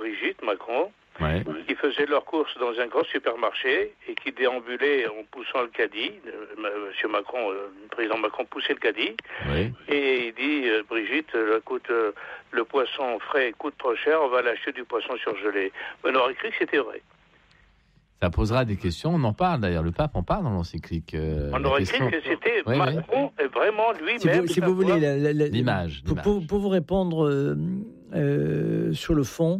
Brigitte Macron, Ouais. qui faisaient leurs courses dans un grand supermarché et qui déambulaient en poussant le caddie. Monsieur Macron, le président Macron poussait le caddie. Oui. Et il dit, Brigitte, le poisson frais coûte trop cher, on va l'acheter du poisson surgelé. On aurait cru que c'était vrai. Ça posera des questions. On en parle d'ailleurs. Le pape en parle dans l'encyclique. On aurait cru que c'était Macron et vraiment lui-même. Si vous voulez, l'image. Pour vous répondre sur le fond,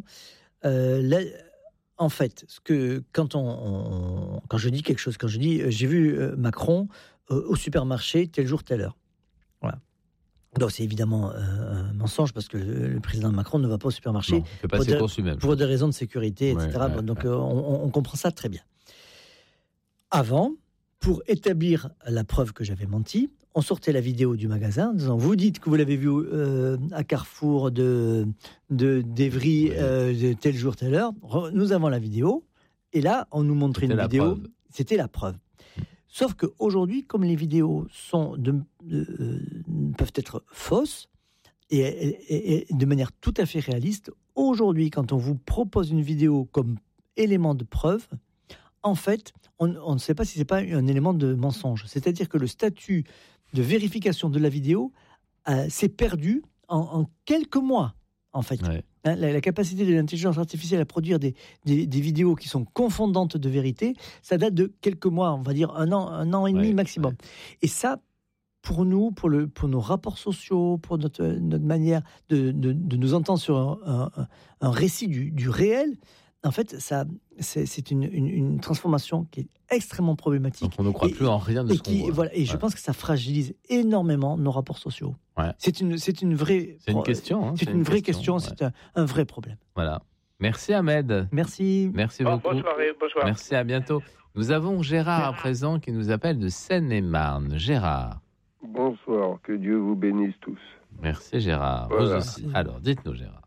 en fait, quand je dis quelque chose, j'ai vu Macron au supermarché tel jour, telle heure. Voilà. Donc c'est évidemment un mensonge parce que le président Macron ne va pas au supermarché pour des raisons de sécurité, etc. On comprend ça très bien. Avant, pour établir la preuve que j'avais menti, on sortait la vidéo du magasin en disant « Vous dites que vous l'avez vu à Carrefour d'Evry tel jour, telle heure. Nous avons la vidéo. » Et là, on nous montrait une vidéo. C'était la preuve. Sauf qu'aujourd'hui, comme les vidéos peuvent être fausses et de manière tout à fait réaliste, aujourd'hui, quand on vous propose une vidéo comme élément de preuve, en fait, on ne sait pas si ce n'est pas un élément de mensonge. C'est-à-dire que le statut de vérification de la vidéo s'est perdu en quelques mois, en fait. Ouais. La capacité de l'intelligence artificielle à produire des vidéos qui sont confondantes de vérité, ça date de quelques mois, on va dire un an et demi maximum. Ouais. Et ça, pour nous, pour nos rapports sociaux, pour notre manière de nous entendre sur un récit du réel, en fait, c'est une transformation qui est extrêmement problématique. Donc on ne croit plus en rien de ce qu'on voit. Voilà, et je pense que ça fragilise énormément nos rapports sociaux. Ouais. C'est une vraie... C'est une question. C'est une vraie question, c'est un vrai problème. Voilà. Merci Ahmed. Merci. Merci beaucoup. Bonsoir. Merci, à bientôt. Nous avons Gérard à présent qui nous appelle de Seine-et-Marne. Gérard. Bonsoir, que Dieu vous bénisse tous. Merci Gérard. Voilà. Vous aussi. Alors, dites-nous Gérard.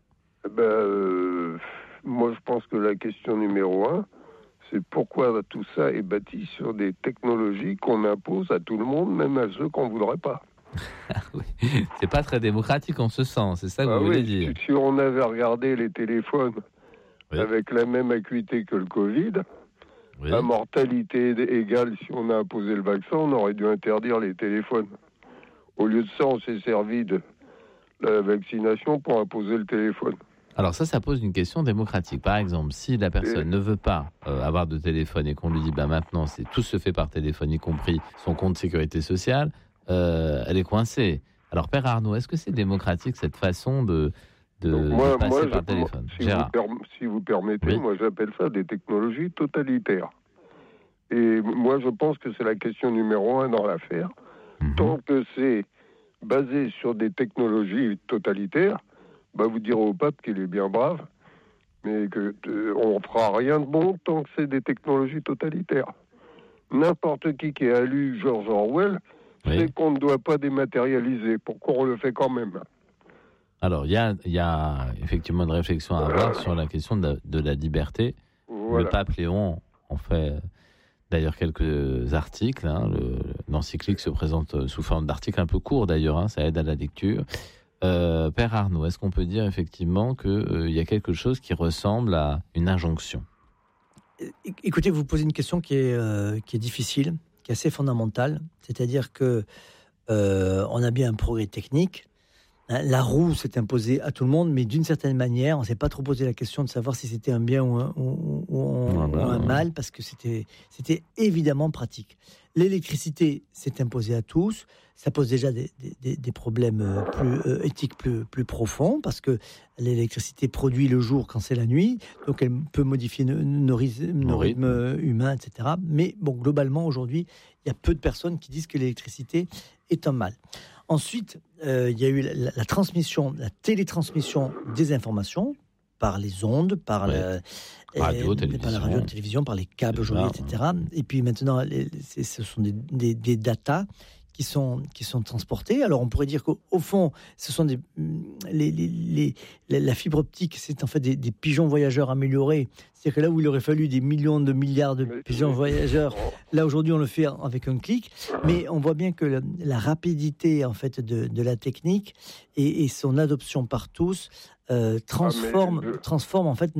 Moi, je pense que la question numéro 1, c'est pourquoi tout ça est bâti sur des technologies qu'on impose à tout le monde, même à ceux qu'on ne voudrait pas. Oui. C'est pas très démocratique en ce sens, c'est ça que vous voulez dire. Si on avait regardé les téléphones avec la même acuité que le Covid, la mortalité égale, si on a imposé le vaccin, on aurait dû interdire les téléphones. Au lieu de ça, on s'est servi de la vaccination pour imposer le téléphone. Alors ça pose une question démocratique. Par exemple, si la personne ne veut pas avoir de téléphone et qu'on lui dit maintenant tout se fait par téléphone, y compris son compte sécurité sociale, elle est coincée. Alors Père Arnaud, est-ce que c'est démocratique cette façon de passer par téléphone? Si vous permettez, moi j'appelle ça des technologies totalitaires. Et moi je pense que c'est la question numéro 1 dans l'affaire. Tant que c'est basé sur des technologies totalitaires, vous direz au pape qu'il est bien brave, mais qu'on ne fera rien de bon tant que c'est des technologies totalitaires. N'importe qui a lu George Orwell sait qu'on ne doit pas dématérialiser. Pourquoi on le fait quand même? Alors, il y a effectivement une réflexion à avoir sur la question de la liberté. Voilà. Le pape Léon en fait d'ailleurs quelques articles. L'encyclique se présente sous forme d'articles un peu courts d'ailleurs, ça aide à la lecture. Père Arnaud, est-ce qu'on peut dire effectivement qu'il y a quelque chose qui ressemble à une injonction? Écoutez, vous posez une question qui est difficile, qui est assez fondamentale. C'est-à-dire que on a bien un progrès technique. La roue s'est imposée à tout le monde, mais d'une certaine manière, on ne s'est pas trop posé la question de savoir si c'était un bien ou un mal, parce que c'était évidemment pratique. L'électricité s'est imposée à tous. Ça pose déjà des problèmes éthiques plus profonds, parce que l'électricité produit le jour quand c'est la nuit, donc elle peut modifier nos rythmes humains, etc. Mais bon, globalement, aujourd'hui, il y a peu de personnes qui disent que l'électricité est un mal. Ensuite, il y a eu la transmission, la télétransmission des informations par les ondes, par la radio, télévision, par les câbles aujourd'hui, etc. Et puis maintenant, ce sont des datas qui sont transportés. Alors on pourrait dire qu'au fond, ce sont la fibre optique, c'est en fait des pigeons voyageurs améliorés. C'est-à-dire que là où il aurait fallu des millions de milliards de pigeons voyageurs, là aujourd'hui on le fait avec un clic. Mais on voit bien que la rapidité en fait de la technique et son adoption par tous transforme en fait